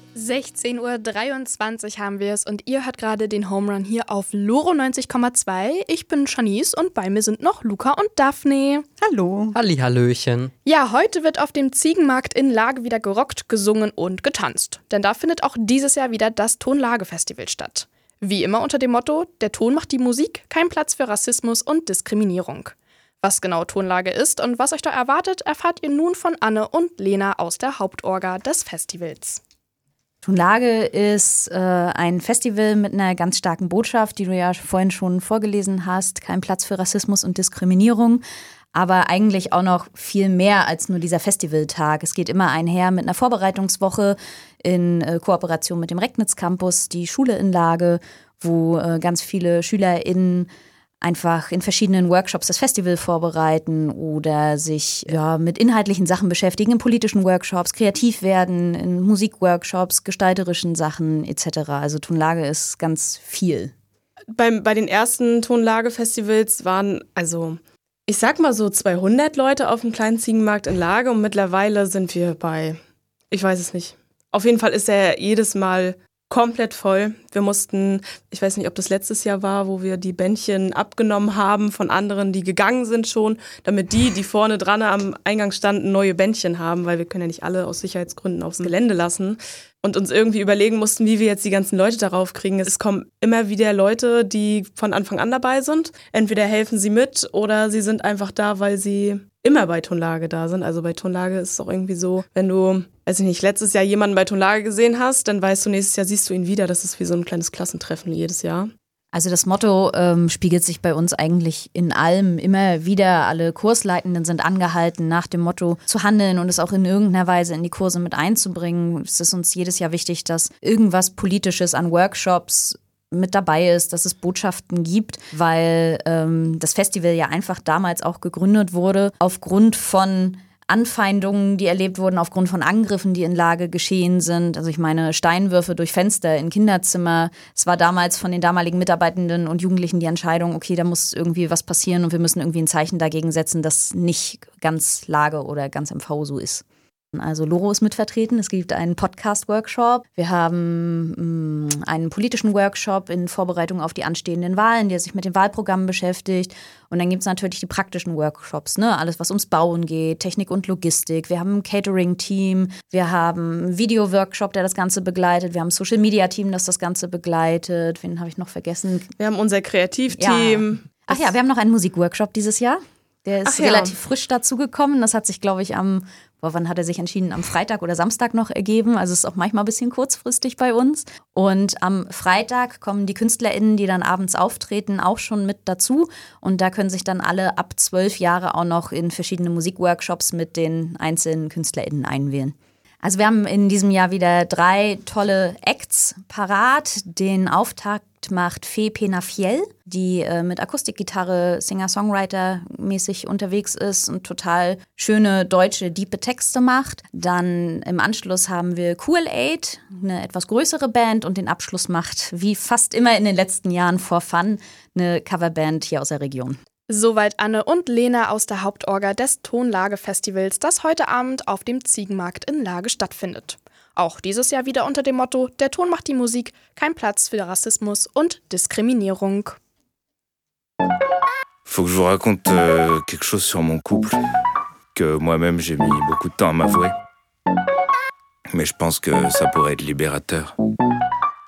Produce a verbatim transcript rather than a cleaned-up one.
sechzehn Uhr dreiundzwanzig haben wir es und ihr hört gerade den Home Run hier auf Loro neunzig Komma zwei. Ich bin Shanice und bei mir sind noch Luca und Daphne. Hallo. Hallihallöchen. Ja, heute wird auf dem Ziegenmarkt in Lage wieder gerockt, gesungen und getanzt. Denn da findet auch dieses Jahr wieder das Tonlage-Festival statt. Wie immer unter dem Motto, der Ton macht die Musik, kein Platz für Rassismus und Diskriminierung. Was genau Tonlage ist und was euch da erwartet, erfahrt ihr nun von Anne und Lena aus der Hauptorga des Festivals. Tonlage ist äh, ein Festival mit einer ganz starken Botschaft, die du ja vorhin schon vorgelesen hast. Kein Platz für Rassismus und Diskriminierung. Aber eigentlich auch noch viel mehr als nur dieser Festivaltag. Es geht immer einher mit einer Vorbereitungswoche in äh, Kooperation mit dem Recknitz Campus, die Schule in Lage, wo äh, ganz viele SchülerInnen einfach in verschiedenen Workshops das Festival vorbereiten oder sich ja, mit inhaltlichen Sachen beschäftigen, in politischen Workshops, kreativ werden, in Musikworkshops, gestalterischen Sachen et cetera. Also Tonlage ist ganz viel. Beim, bei den ersten Tonlage-Festivals waren, also ich sag mal so zweihundert Leute auf dem kleinen Ziegenmarkt in Lage und mittlerweile sind wir bei, ich weiß es nicht. Auf jeden Fall ist er jedes Mal komplett voll. Wir mussten, ich weiß nicht, ob das letztes Jahr war, wo wir die Bändchen abgenommen haben von anderen, die gegangen sind schon, damit die, die vorne dran am Eingang standen, neue Bändchen haben, weil wir können ja nicht alle aus Sicherheitsgründen aufs Gelände lassen und uns irgendwie überlegen mussten, wie wir jetzt die ganzen Leute darauf kriegen. Es kommen immer wieder Leute, die von Anfang an dabei sind. Entweder helfen sie mit oder sie sind einfach da, weil sie immer bei Tonlage da sind. Also bei Tonlage ist es auch irgendwie so, wenn du, weiß ich nicht, letztes Jahr jemanden bei Tonlage gesehen hast, dann weißt du, nächstes Jahr siehst du ihn wieder. Das ist wie so ein kleines Klassentreffen jedes Jahr. Also das Motto ähm, spiegelt sich bei uns eigentlich in allem immer wieder. Alle Kursleitenden sind angehalten, nach dem Motto zu handeln und es auch in irgendeiner Weise in die Kurse mit einzubringen. Es ist uns jedes Jahr wichtig, dass irgendwas Politisches an Workshops mit dabei ist, dass es Botschaften gibt, weil ähm, das Festival ja einfach damals auch gegründet wurde aufgrund von Anfeindungen, die erlebt wurden, aufgrund von Angriffen, die in Lage geschehen sind. Also ich meine Steinwürfe durch Fenster in Kinderzimmer. Es war damals von den damaligen Mitarbeitenden und Jugendlichen die Entscheidung, okay, da muss irgendwie was passieren und wir müssen irgendwie ein Zeichen dagegen setzen, dass nicht ganz Lage oder ganz M V so ist. Also Loro ist mitvertreten, es gibt einen Podcast-Workshop, wir haben mh, einen politischen Workshop in Vorbereitung auf die anstehenden Wahlen, der sich mit den Wahlprogrammen beschäftigt. Und dann gibt es natürlich die praktischen Workshops, ne? Alles, was ums Bauen geht, Technik und Logistik. Wir haben ein Catering-Team, wir haben einen Video-Workshop, der das Ganze begleitet, wir haben ein Social-Media-Team, das das Ganze begleitet. Wen habe ich noch vergessen? Wir haben unser Kreativteam. Ja. Ach ja, wir haben noch einen Musikworkshop dieses Jahr. Der ist Ach ja. relativ frisch dazugekommen. Das hat sich, glaube ich, am, boah, wann hat er sich entschieden? Am Freitag oder Samstag noch ergeben. Also es ist auch manchmal ein bisschen kurzfristig bei uns. Und am Freitag kommen die KünstlerInnen, die dann abends auftreten, auch schon mit dazu. Und da können sich dann alle ab zwölf Jahre auch noch in verschiedene Musikworkshops mit den einzelnen KünstlerInnen einwählen. Also wir haben in diesem Jahr wieder drei tolle Acts parat. Den Auftakt macht Fee Penafiel, die äh, mit Akustikgitarre Singer-Songwriter-mäßig unterwegs ist und total schöne deutsche, diepe Texte macht. Dann im Anschluss haben wir Cool Aid, eine etwas größere Band, und den Abschluss macht, wie fast immer in den letzten Jahren For Fun, eine Coverband hier aus der Region. Soweit Anne und Lena aus der Hauptorga des Tonlage-Festivals, das heute Abend auf dem Ziegenmarkt in Lage stattfindet. Auch dieses Jahr wieder unter dem Motto, der Ton macht die Musik, kein Platz für Rassismus und Diskriminierung. Faut que je vous raconte euh, quelque chose sur mon couple, que moi-même j'ai mis beaucoup de temps à m'avouer. Mais je pense que ça pourrait être libérateur.